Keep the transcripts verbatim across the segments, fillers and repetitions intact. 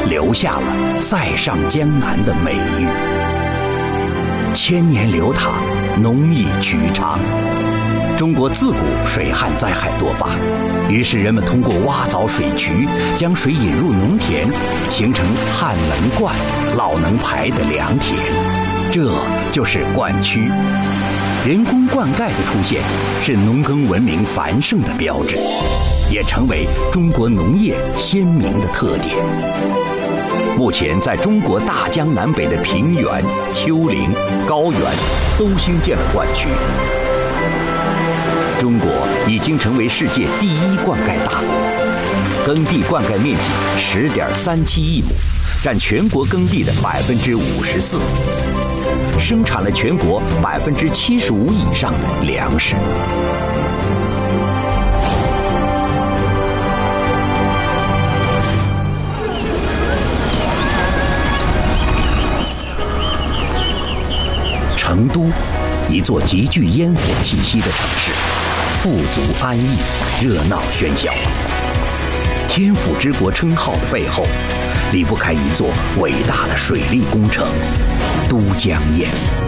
留下了塞上江南的美誉。千年流淌，农艺曲长。中国自古水旱灾害多发，于是人们通过挖凿水渠，将水引入农田，形成旱能灌、涝能排的良田，这就是灌区。人工灌溉的出现，是农耕文明繁盛的标志，也成为中国农业鲜明的特点。目前，在中国大江南北的平原、丘陵、高原，都兴建了灌区。中国已经成为世界第一灌溉大国，耕地灌溉面积十点三七亿亩，占全国耕地的百分之五十四，生产了全国百分之七十五以上的粮食。成都，一座极具烟火气息的城市，富足安逸，热闹喧嚣。天府之国称号的背后，离不开一座伟大的水利工程——都江堰。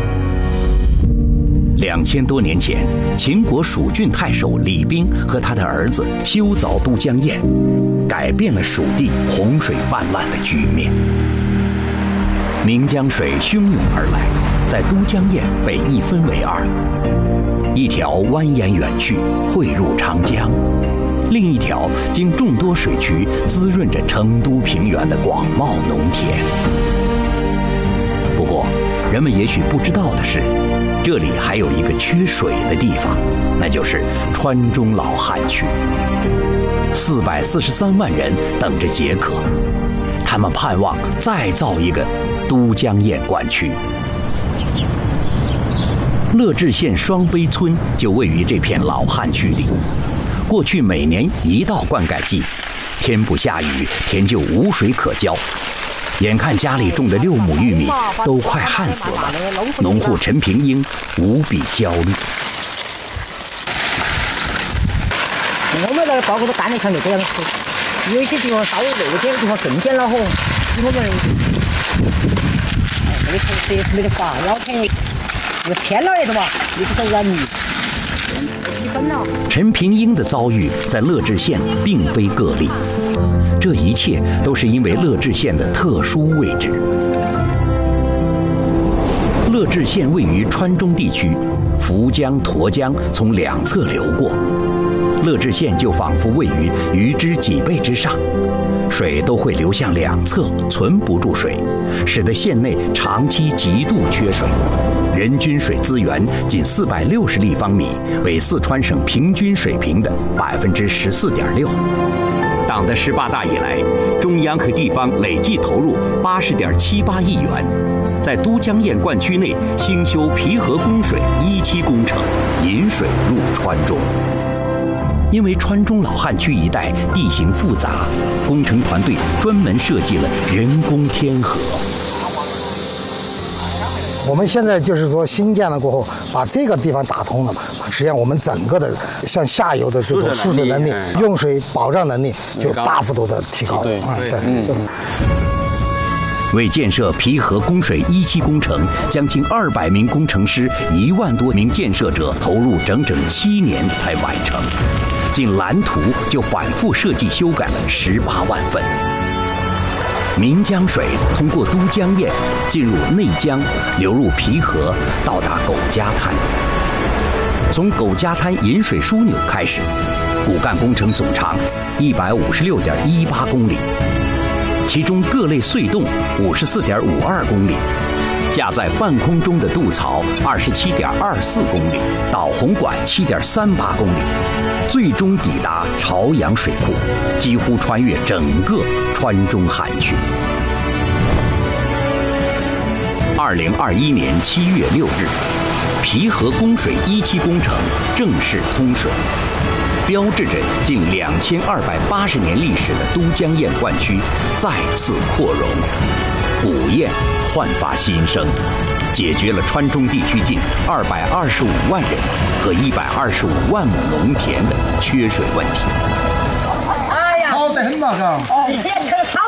两千多年前，秦国蜀郡太守李冰和他的儿子修凿都江堰，改变了蜀地洪水泛滥的局面。岷江水汹涌而来，在都江堰被一分为二，一条蜿蜒远去，汇入长江；另一条经众多水渠滋润着成都平原的广袤农田。不过，人们也许不知道的是，这里还有一个缺水的地方，那就是川中老旱区。四百四十三万人等着解渴，他们盼望再造一个都江堰灌区。乐至县双碑村就位于这片老旱区里。过去每年一到灌溉季，天不下雨，田就无水可浇。眼看家里种的六亩玉米都快旱死了，农户陈平英无比焦虑。 我们那包括都干得像那个样子，有一些地方稍微热点的地方更艰恼火。我们这个城市没得法，要看这个天老爷的嘛，你不是软泥。 陈平英的遭遇在乐至县并非个例，这一切都是因为乐至县的特殊位置。乐至县位于川中地区，涪江、沱江从两侧流过，乐至县就仿佛位于鱼之脊背之上，水都会流向两侧，存不住水，使得县内长期极度缺水。人均水资源仅四百六十立方米，为四川省平均水平的百分之十四点六。党的十八大以来，中央和地方累计投入八十点七八亿元，在都江堰灌区内兴修皮河供水一期工程，引水入川中。因为川中老旱区一带地形复杂，工程团队专门设计了人工天河。 我们现在就是说新建了过后，把这个地方打通了嘛，实际上我们整个的向下游的这种输水能力、用水保障能力就大幅度的提高了。对对对。 为建设皮河供水一期工程，将近二百名工程师、一万多名建设者投入整整七年才完成，仅蓝图就反复设计修改了十八万份。岷江水通过都江堰进入内江，流入皮河，到达狗家滩。从狗家滩引水枢纽开始，骨干工程总长一百五十六点一八公里，其中各类隧洞五十四点五二公里，架在半空中的渡槽二十七点二四公里，导洪管七点三八公里，最终抵达朝阳水库，几乎穿越整个川中旱区。二零二一年七月六日，皮河供水一期工程正式通水，标志着近两千二百八十年历史的都江堰灌区再次扩容，古堰焕发新生，解决了川中地区近二百二十五万人和一百二十五万亩农田的缺水问题。 哎呀，好得很嘛，嘎。